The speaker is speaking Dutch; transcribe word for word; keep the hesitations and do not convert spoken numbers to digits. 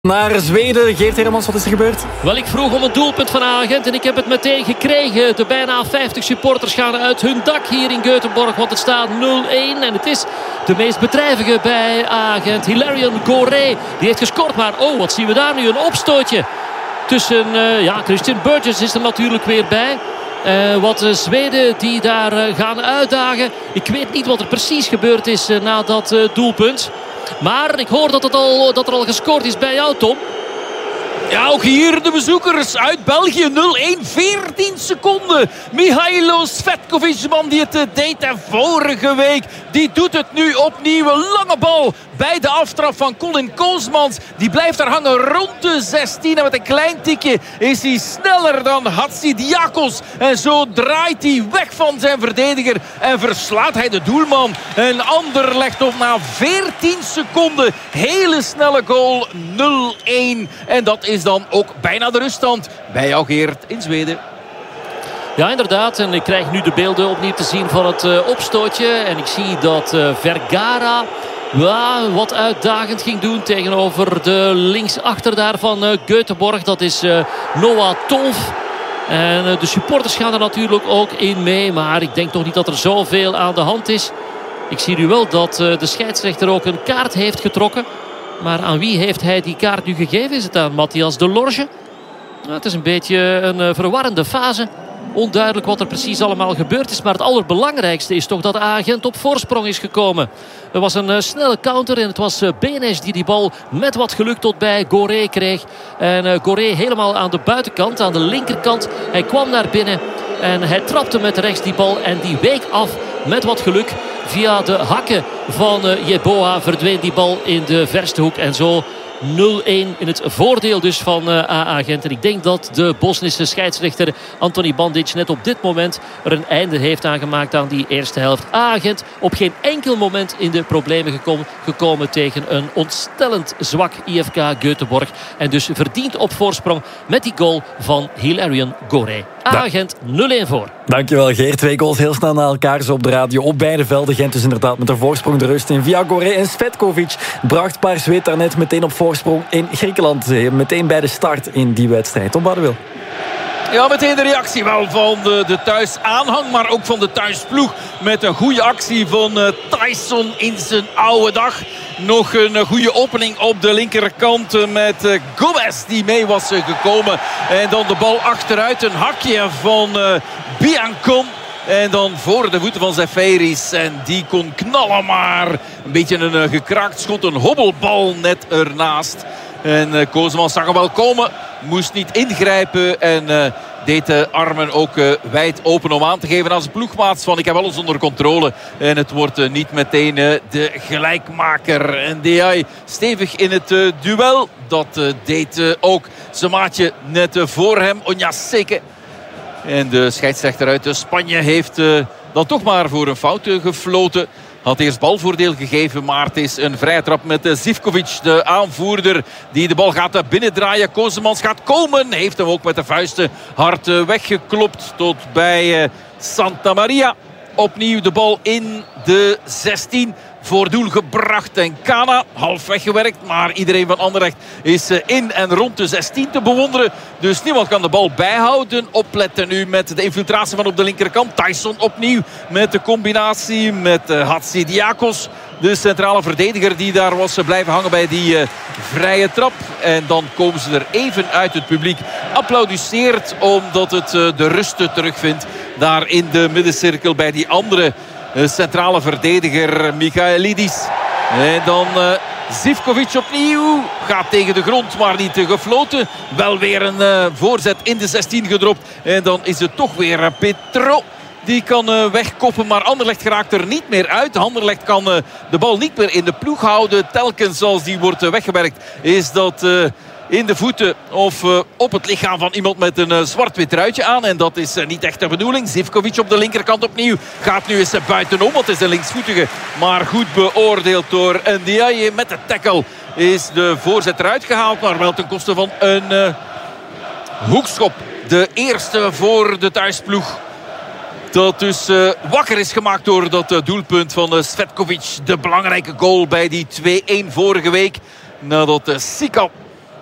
Naar Zweden. Geert Hermans, wat is er gebeurd? Wel, ik vroeg om een doelpunt van Agent en ik heb het meteen gekregen. De bijna vijftig supporters gaan uit hun dak hier in Göteborg, want het staat nul-een. En het is de meest bedrijvige bij Agent, Hilarion Goré. Die heeft gescoord, maar oh, wat zien we daar nu? Een opstootje tussen, uh, ja, Christian Burgess is er natuurlijk weer bij. Uh, wat uh, Zweden die daar uh, gaan uitdagen. Ik weet niet wat er precies gebeurd is uh, na dat uh, doelpunt. Maar ik hoor dat, het al, dat er al gescoord is bij jou, Tom. Ja, ook hier de bezoekers uit België. nul-een, veertien seconden. Mihailo Svetkovic, man die het deed vorige week. Die doet het nu opnieuw. Een lange bal bij de aftrap van Colin Koosmans. Die blijft daar hangen rond de zestien. En met een klein tikje is hij sneller dan Hatsidiakos. En zo draait hij weg van zijn verdediger. En verslaat hij de doelman. Een ander legt op na veertien seconden. Hele snelle goal. nul-een. En dat is dan ook bijna de ruststand bij jou, Geert, in Zweden. Ja, inderdaad. En ik krijg nu de beelden opnieuw te zien van het uh, opstootje. En ik zie dat uh, Vergara ja, wat uitdagend ging doen tegenover de linksachter daar van uh, Göteborg. Dat is uh, Noah Tolf. En uh, de supporters gaan er natuurlijk ook in mee. Maar ik denk toch niet dat er zoveel aan de hand is. Ik zie nu wel dat uh, de scheidsrechter ook een kaart heeft getrokken. Maar aan wie heeft hij die kaart nu gegeven? Is het aan Matthias de Lorge? Nou, het is een beetje een uh, verwarrende fase. Onduidelijk wat er precies allemaal gebeurd is. Maar het allerbelangrijkste is toch dat Agent op voorsprong is gekomen. Er was een uh, snelle counter en het was uh, Benes die die bal met wat geluk tot bij Goré kreeg. En uh, Goré helemaal aan de buitenkant, aan de linkerkant. Hij kwam naar binnen en hij trapte met rechts die bal en die week af met wat geluk. Via de hakken van uh, Jeboa verdween die bal in de verste hoek. En zo nul-een in het voordeel dus van uh, Agent. En ik denk dat de Bosnische scheidsrechter Antoni Bandic net op dit moment er een einde heeft aangemaakt aan die eerste helft. Agent op geen enkel moment in de problemen gekomen, gekomen tegen een ontstellend zwak I F K Göteborg. En dus verdient op voorsprong met die goal van Hilarion Goré. Agent nul-een voor. Dankjewel, Geert. Twee goals heel snel na elkaar zo op de radio. Op beide velden. Gent dus inderdaad met een voorsprong de rust in. Via Goré en Svetkovic bracht Paar Zweed daarnet meteen op voorsprong in Griekenland. Meteen bij de start in die wedstrijd. Tom Baudewil. Ja, meteen de reactie wel van de, de thuisaanhang, maar ook van de thuisploeg. Met een goede actie van uh, Tyson in zijn oude dag. Nog een uh, goede opening op de linkerkant uh, met uh, Gomez die mee was uh, gekomen. En dan de bal achteruit. Een hakje van uh, Biancon. En dan voor de voeten van Zeferis. En die kon knallen, maar een beetje een uh, gekraakt schot. Een hobbelbal net ernaast. En uh, Koosmans zag hem wel komen. Moest niet ingrijpen. En uh, deed de armen ook uh, wijd open om aan te geven aan zijn ploegmaats. Van ik heb alles onder controle. En het wordt uh, niet meteen uh, de gelijkmaker. En D I stevig in het uh, duel. Dat uh, deed uh, ook zijn maatje net uh, voor hem. Onyaseke. En de scheidsrechter uit Spanje heeft uh, dan toch maar voor een fout uh, gefloten. Had eerst balvoordeel gegeven, maar het is een vrije trap met uh, Zivkovic, de aanvoerder. Die de bal gaat uh, binnendraaien. Koosmans gaat komen. Heeft hem ook met de vuisten hard uh, weggeklopt tot bij uh, Santa Maria. Opnieuw de bal in de zestien. Voor doel gebracht en Kana half weggewerkt. Maar iedereen van Anderlecht is in en rond de zestien te bewonderen. Dus niemand kan de bal bijhouden. Opletten nu met de infiltratie van op de linkerkant. Tyson opnieuw met de combinatie met Hatsidiakos. De centrale verdediger die daar was blijven hangen bij die uh, vrije trap. En dan komen ze er even uit. Het publiek applaudisseert omdat het uh, de rust terugvindt. Daar in de middencirkel bij die andere uh, centrale verdediger Michaelidis. En dan uh, Zivkovic opnieuw. Gaat tegen de grond, maar niet uh, gefloten. Wel weer een uh, voorzet in de zestien gedropt. En dan is het toch weer uh, Petro. Die kan uh, wegkoppen, maar Anderlecht geraakt er niet meer uit. Anderlecht kan uh, de bal niet meer in de ploeg houden. Telkens als die wordt uh, weggewerkt is dat uh, in de voeten of uh, op het lichaam van iemand met een uh, zwart-wit truitje aan. En dat is uh, niet echt de bedoeling. Zivkovic op de linkerkant opnieuw. Gaat nu eens uh, buitenom, want het is een linksvoetige. Maar goed beoordeeld door Ndiaye. Met de tackle is de voorzet eruit gehaald. Maar wel ten koste van een uh, hoekschop. De eerste voor de thuisploeg. Dat dus uh, wakker is gemaakt door dat uh, doelpunt van uh, Svetkovic. De belangrijke goal bij die twee-een vorige week. Nadat uh, Sika